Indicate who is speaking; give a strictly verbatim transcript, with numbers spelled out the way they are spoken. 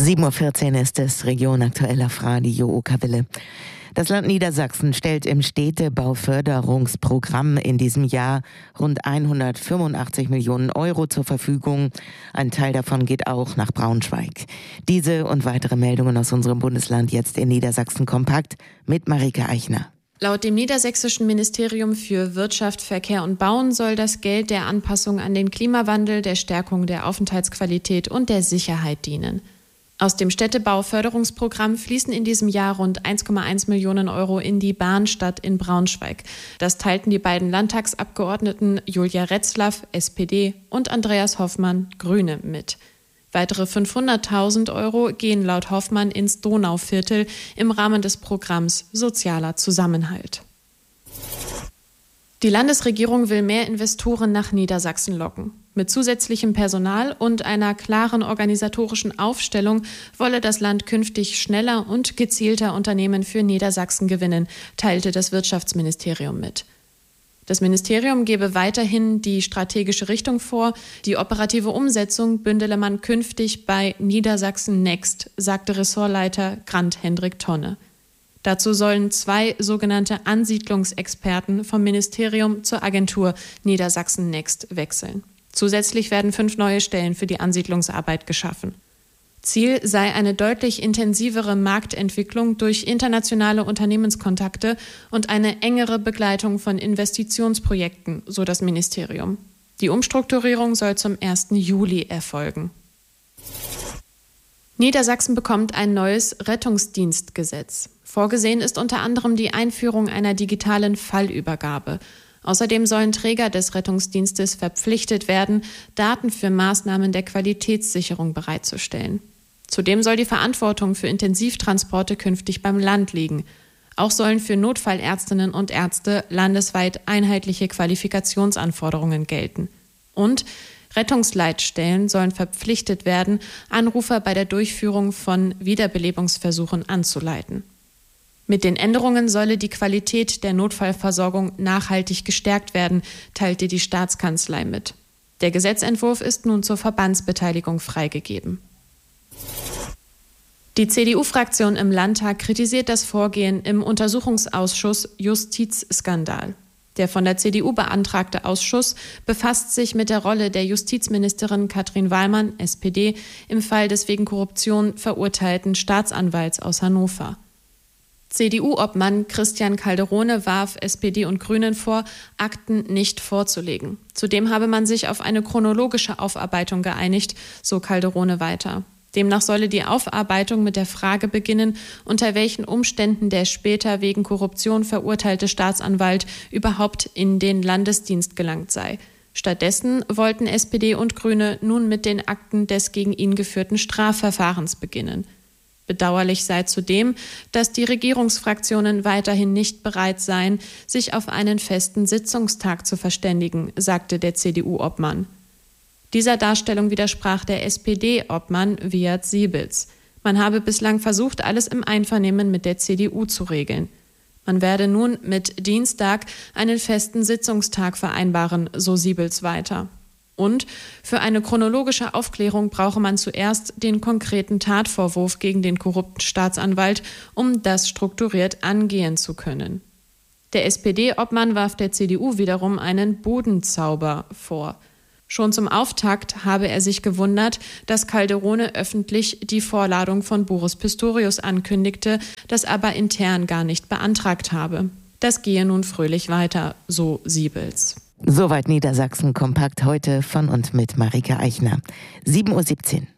Speaker 1: sieben Uhr vierzehn ist es, Region aktuell auf Radio Okerwelle. Das Land Niedersachsen stellt im Städtebauförderungsprogramm in diesem Jahr rund hundertfünfundachtzig Millionen Euro zur Verfügung. Ein Teil davon geht auch nach Braunschweig. Diese und weitere Meldungen aus unserem Bundesland jetzt in Niedersachsen kompakt mit Marike Eichner.
Speaker 2: Laut dem Niedersächsischen Ministerium für Wirtschaft, Verkehr und Bauen soll das Geld der Anpassung an den Klimawandel, der Stärkung der Aufenthaltsqualität und der Sicherheit dienen. Aus dem Städtebauförderungsprogramm fließen in diesem Jahr rund eins Komma eins Millionen Euro in die Bahnstadt in Braunschweig. Das teilten die beiden Landtagsabgeordneten Julia Retzlaff, S P D, und Andreas Hoffmann, Grüne, mit. Weitere fünfhunderttausend Euro gehen laut Hoffmann ins Donauviertel im Rahmen des Programms Sozialer Zusammenhalt. Die Landesregierung will mehr Investoren nach Niedersachsen locken. Mit zusätzlichem Personal und einer klaren organisatorischen Aufstellung wolle das Land künftig schneller und gezielter Unternehmen für Niedersachsen gewinnen, teilte das Wirtschaftsministerium mit. Das Ministerium gebe weiterhin die strategische Richtung vor. Die operative Umsetzung bündele man künftig bei Niedersachsen Next, sagte Ressortleiter Grant Hendrik Tonne. Dazu sollen zwei sogenannte Ansiedlungsexperten vom Ministerium zur Agentur Niedersachsen Next wechseln. Zusätzlich werden fünf neue Stellen für die Ansiedlungsarbeit geschaffen. Ziel sei eine deutlich intensivere Marktentwicklung durch internationale Unternehmenskontakte und eine engere Begleitung von Investitionsprojekten, so das Ministerium. Die Umstrukturierung soll zum ersten Juli erfolgen. Niedersachsen bekommt ein neues Rettungsdienstgesetz. Vorgesehen ist unter anderem die Einführung einer digitalen Fallübergabe. Außerdem sollen Träger des Rettungsdienstes verpflichtet werden, Daten für Maßnahmen der Qualitätssicherung bereitzustellen. Zudem soll die Verantwortung für Intensivtransporte künftig beim Land liegen. Auch sollen für Notfallärztinnen und Ärzte landesweit einheitliche Qualifikationsanforderungen gelten. Und Rettungsleitstellen sollen verpflichtet werden, Anrufer bei der Durchführung von Wiederbelebungsversuchen anzuleiten. Mit den Änderungen solle die Qualität der Notfallversorgung nachhaltig gestärkt werden, teilte die Staatskanzlei mit. Der Gesetzentwurf ist nun zur Verbandsbeteiligung freigegeben. Die C D U-Fraktion im Landtag kritisiert das Vorgehen im Untersuchungsausschuss Justizskandal. Der von der C D U beantragte Ausschuss befasst sich mit der Rolle der Justizministerin Katrin Wallmann, S P D, im Fall des wegen Korruption verurteilten Staatsanwalts aus Hannover. C D U-Obmann Christian Calderone warf S P D und Grünen vor, Akten nicht vorzulegen. Zudem habe man sich auf eine chronologische Aufarbeitung geeinigt, so Calderone weiter. Demnach solle die Aufarbeitung mit der Frage beginnen, unter welchen Umständen der später wegen Korruption verurteilte Staatsanwalt überhaupt in den Landesdienst gelangt sei. Stattdessen wollten S P D und Grüne nun mit den Akten des gegen ihn geführten Strafverfahrens beginnen. Bedauerlich sei zudem, dass die Regierungsfraktionen weiterhin nicht bereit seien, sich auf einen festen Sitzungstag zu verständigen, sagte der C D U-Obmann. Dieser Darstellung widersprach der S P D-Obmann Wiat Siebels. Man habe bislang versucht, alles im Einvernehmen mit der C D U zu regeln. Man werde nun mit Dienstag einen festen Sitzungstag vereinbaren, so Siebels weiter. Und für eine chronologische Aufklärung brauche man zuerst den konkreten Tatvorwurf gegen den korrupten Staatsanwalt, um das strukturiert angehen zu können. Der S P D-Obmann warf der C D U wiederum einen Bodenzauber vor. Schon zum Auftakt habe er sich gewundert, dass Calderone öffentlich die Vorladung von Boris Pistorius ankündigte, das aber intern gar nicht beantragt habe. Das gehe nun fröhlich weiter, so Siebels.
Speaker 1: Soweit Niedersachsen kompakt heute von und mit Marike Eichner. sieben Uhr siebzehn.